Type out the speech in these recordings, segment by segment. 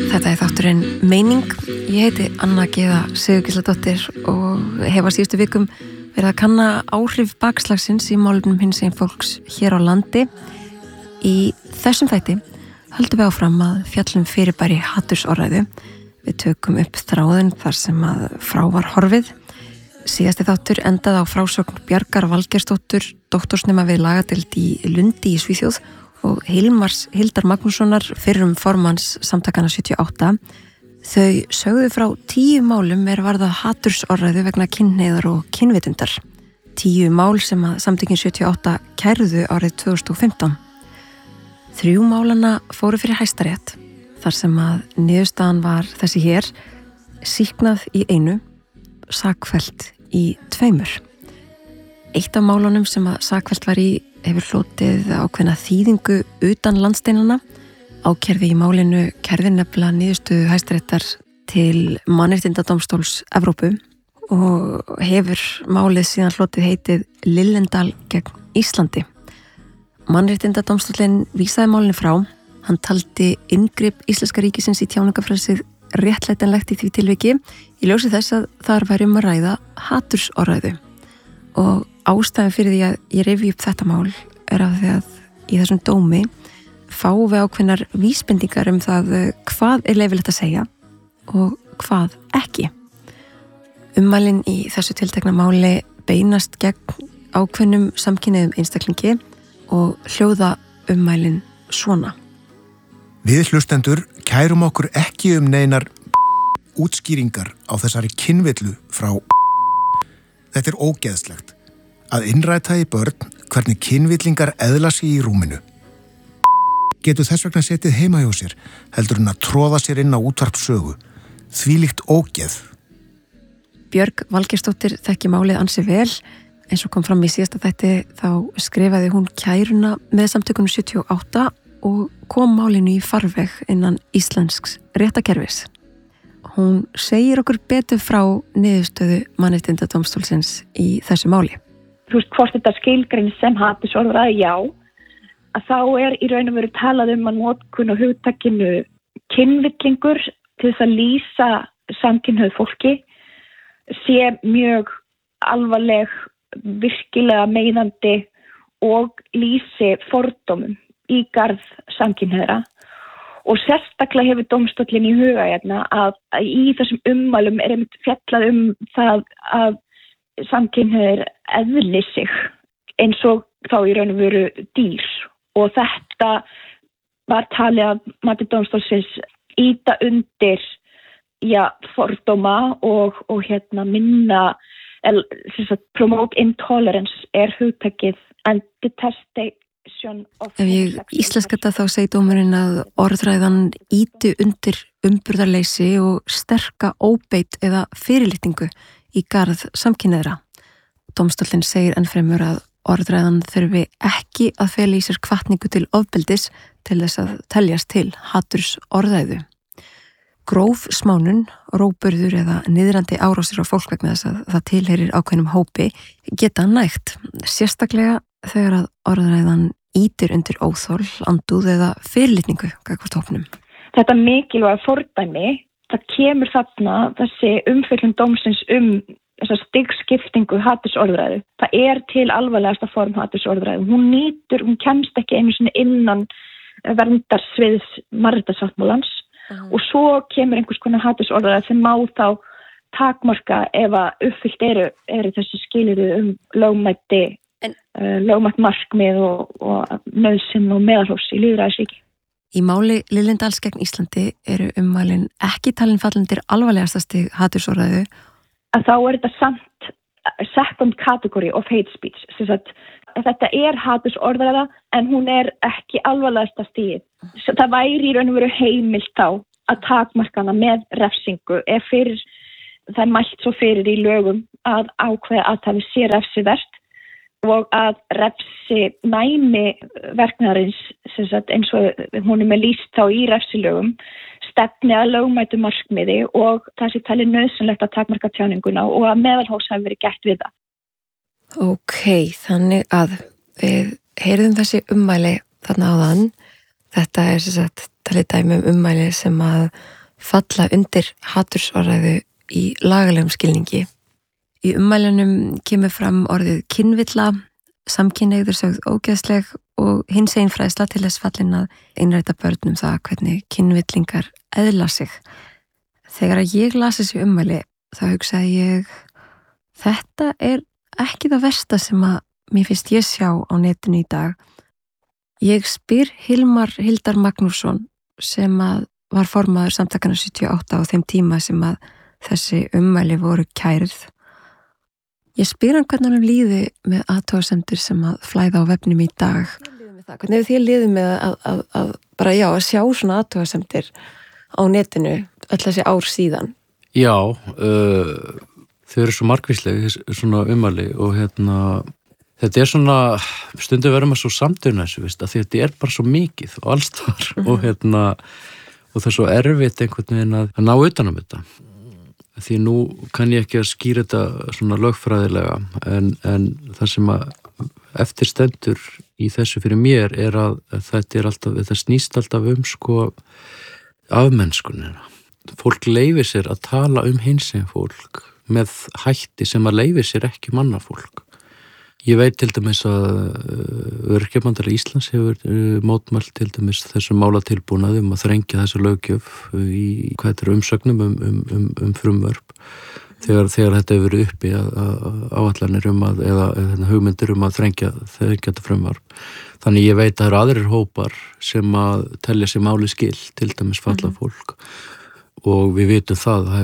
Þetta þátturinn Meining. Ég heiti Anna Gyða Sigurgísladóttir og hef á síðustu vikum verið að kanna áhrif bakslagsins í málefnum hinsegin fólks hér á landi. Í þessum þætti höldum við áfram að fjallum fyrirbæri hatursorðræðu. Við tökum upp þráðinn þar sem að frá var horfið. Síðasti þáttur endaði á frásögn Bjargar Valgeirsdóttur, doktorsnema við lagadeild í Lundi í Svíþjóð, og Hildar Magnússonar, fyrrum formanns Samtakanna 78. Þau sögðu frá 10 málum varðað hatursorðræðu vegna kynhneigðar og kynvitundar. 10 mál sem að Samtökin 78 kærðu árið 2015. 3 málanna fóru fyrir Hæstarétt, þar sem að niðurstaðan var þessi hér: sýknað í 1, sakfellt í 2. Eitt af málunum sem að sakfellt var í hefur hlotið ákveðna þýðingu utan landsteinanna. Ákærði í málinu kærði nefnilega niðurstöðu Hæstaréttar til Mannréttindadómstóls Evrópu og hefur málið síðan hlotið heitið Lillendal gegn Íslandi. Mannréttindadómstóllinn vísaði málinu frá. Hann taldi inngrip Íslenska ríkisins í tjáningafrelsið réttlætanlegt í því tilviki í ljósi þess að þar væri að ræða hatursorðræðu. Og ástæðan fyrir því að ég rifji upp þetta mál af því að í þessum dómi fáum við ákveðnar vísbendingar það hvað leyfilegt að segja og hvað ekki. Ummælin í þessu tiltekna máli beinast gegn ákveðnum samkynhneigðum einstaklingi og hljóða ummælin svona. Við hlustendur kærum okkur ekki neinar útskýringar á þessari kynvillu frá. Þetta ógeðslegt. Að innræta í börn hvernig kynvillingar eðla sig í rúminu. Getur þess vegna setið heima hjá sér, heldur hún að tróða sér inn á útvarpssögu. Þvílíkt ógeð. Björg Valgeirsdóttir þekki málið ansi vel. Eins og kom fram í síðasta þætti þá skrifaði hún kæruna með Samtökunum 78 og kom málinu í farveg innan íslensks réttakerfis. Hún segir okkur betur frá niðurstöðu Mannréttindadómstólsins í þessu máli. Þú veist, hvort þetta skilgrein sem hatursorðræða, já, að þá í raun og veru talað að notkun og hugtakinu kynvillingur til þess að lýsa samkynhneigðu fólki sé mjög alvarleg, virkilega meiðandi og lýsi fordómum í garð samkynhneigðra. Og sérstaklega hefur dómstóllinn í huga að í þessum ummælum einmitt fjallað það að samkynhneigðir eðli sig eins og þá í raun og veru dýr. Og þetta var talið að mati dómstólsins ýta undir fordóma og minna promote intolerance hugtakið and detestation. Ef ég íslenska þetta þá segir dómurinn að orðræðan ýti undir umburðarleysi og sterka óbeit eða fyrirlitningu í garð samkynhneigðra. Dómstóllinn segir ennfremur að orðræðan þurfi ekki að fela í sér hvatningu til ofbeldis til þess að teljast til hatursorðræðu. Gróf smánun, róburður eða niðrandi árásir á fólk vegna þess að það tilheyrir ákveðnum hópi geta nægt, sérstaklega þegar að orðræðan ýtir undir óþol, andúð eða fyrirlitningu gagnvart hópnum. Þetta mikilvæga fordæmi, það kemur þarna þessi umfjöllun dómsins þessa stigskiptingu hatursorðræðu. Það til alvarlegasta form hatursorðræðu. Hún kemst ekki einu sinni innan verndarsviðs mannréttindasáttmálans og svo kemur einhvers konar hatursorðræða sem má þá takmarka ef að uppfyllt eru þessi skilyrði lögmætt markmið og nauðsyn og meðalhófs í lýðræðisríki. Í máli Lillendals gegn Íslandi eru ummælin ekki talin fallendir alvarlegasta stig hatursorðræðu. Að þá þetta samt second category of hate speech. Þetta hatursorðræða en hún ekki alvarlegasta stigið. Það væri í raun og veru heimilt þá að takmarkana með refsingu það mælt svo fyrir í lögum að ákveða að það sé refsivert og að refsi næmi verknaðarins eins og hún með lýst þá í refsilögum stefni að lögmætu markmiði og það sé talið nauðsynlegt að takmarka tjáninguna og að meðalhófs hafi verið gert við það. Ok, þannig að við heyrðum þessi ummæli þarna áðan. Þetta talið dæmi ummæli sem að falla undir hatursorðræðu í lagalegum skilningi. Í ummælunum kemur fram orðið kynvilla, samkynhneigður sögð ógeðsleg og hinsegin fræðsla til þess fallin að innræta börnum það hvernig kynvillingar eðla sig. Þegar að ég las þessi ummæli þá hugsaði ég, þetta er ekki það versta sem að mér finnst ég sjá á netinu í dag. Ég spyr Hilmar Hildar Magnússon sem að var formaður samtakana 78 á þeim tíma sem að þessi ummæli voru kærð. Ég spyr hann hvernig hann líði með athugasemdir sem að flæða á vefnum í dag. Hvernig hefur þér liðið með að bara að sjá svona athugasemdir á netinu öll þessi ár síðan? Já, þau eru svo margvísleg svona ummæli og þetta er svona, stundum verður maður svo samtöfn þessu, að þetta er bara svo mikið og alls þar og það er svo erfitt einhvern veginn að ná utan þetta. Því nú kann ég ekki að skýra þetta svona lögfræðilega en það sem að eftir stendur í þessu fyrir mér er að þetta snýst alltaf sko afmennskunina. Fólk leyfir sér að tala hinsegin fólk með hætti sem að leyfir sér ekki mannafólk. Ég veit til dæmis að Öryrkjabandalag Íslands hefur mótmælt til dæmis þessum málatilbúnaði að þrengja þessa löggjöf í umsögnum frumvörp þegar þetta hefur verið uppi áætlanir eða hugmyndir að þrengja þetta frumvörp. Þannig ég veit að það eru aðrir hópar sem að telja sér máli skil, til dæmis fallað fólk og við vitum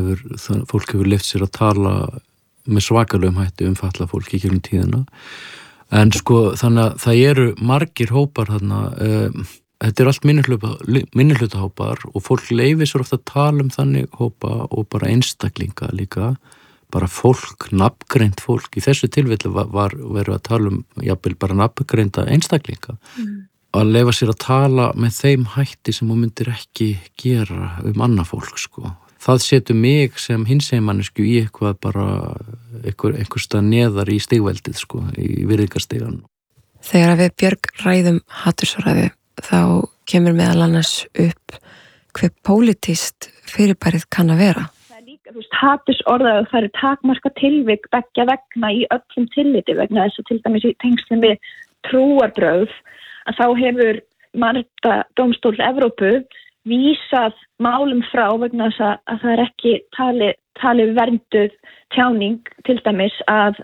fólk hefur leyft sér að tala með svakalegum hætti fallað fólk í gegnum tíðina. En sko þannig að það eru margir hópar þarna, þetta er allt minnihlutahópar og fólk leyfir sér ofta að tala þannig hópa og bara einstaklinga líka, bara fólk, nafngreint fólk. Í þessu tilfelli var verið að tala jafnvel bara nafngreinda einstaklinga. Að leyfa sér að tala með þeim hætti sem þú myndir ekki gera annað fólk sko. Það setur mig sem hinsegin mannesku í eitthvað bara einhver stað neðar í stigveldið sko, í virðingarstigann. Þegar við Björg ræðum hatursorðræðu þá kemur meðal annars upp hve pólitískt fyrirbærið kann að vera. Það er líka, hatursorðræðu, það eru takmarka tilvik beggja vegna í öllum tilliti vegna þess að til dæmis í tengslum við trúarbrögð að þá hefur Mannréttindadómstóll Evrópu vísað málum frá vegna þess að það er ekki talið vernduð tjáning til dæmis að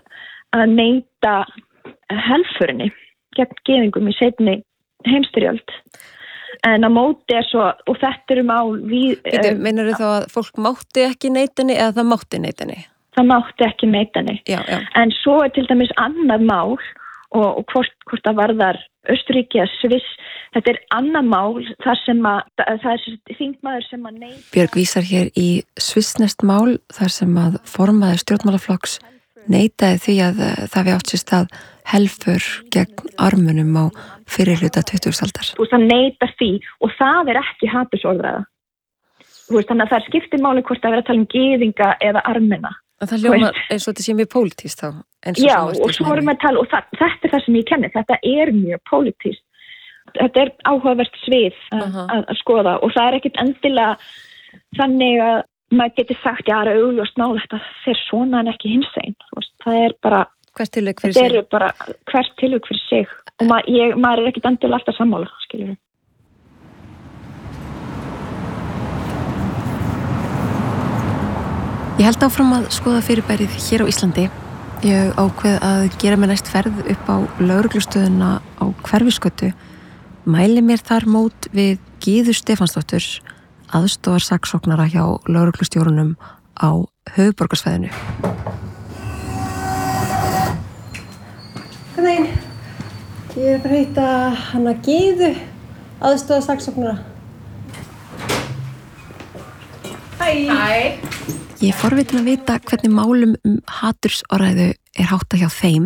neita helförinni gegn gyðingum í seinni heimsstyrjöld. En á móti er svo, og þetta eru mál Meinarðu þá að fólk mátti ekki neita henni eða það mátti neita henni? Það mátti ekki neita henni. Já. En svo er til dæmis annað mál og hvort það varðar Austurríki eða Sviss, þetta er annað mál þar sem það er þingmaður sem að neita. Björg vísar hér í svissneskt mál þar sem að formaður stjórnmálaflokks neitaði því að það við átt sér stað helfur gegn armunum á fyrirhluta 20. aldar. Það neita því og það er ekki hatursorðræða. Þannig að það skiptir máli hvort að vera að tala gyðinga eða armena. En það hljómar eins og þetta sé mjög pólitískt þá. Já, og svo erum við að tala, og þetta er það sem ég kenni, þetta er mjög pólitískt. Þetta er áhugavert svið að skoða og það er ekkit endilega þannig að maður getur sagt, já, það er augljóst mál, þetta fer svona en ekki hinsegin. Það er bara, hvert tilvik fyrir sig. Þetta eru bara hvert tilvik fyrir sig og maður er ekkit endilega alltaf sammála, skiljum við. Ég held áfram að skoða fyrirbærið hér á Íslandi. Ég ákveð að gera mér næst ferð upp á lögreglustöðuna á Hverfisgötu, mæli mér þar mót við Gyðu Stefánsdóttur, aðstoðarsaksóknara hjá lögreglustjórunum á höfuðborgarsvæðinu. Góðan daginn. Ég er bara að hitta hana Gyðu, aðstoðarsaksóknara. Hæ. Ég er forvitin að vita hvernig málum hatursorðræðu er háttað hjá þeim.